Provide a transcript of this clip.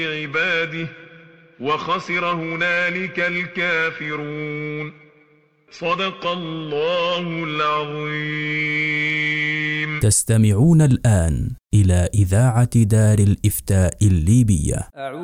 عباده وخسر هنالك الكافرون. صدق الله العظيم. تستمعون الآن إلى إذاعة دار الإفتاء الليبية.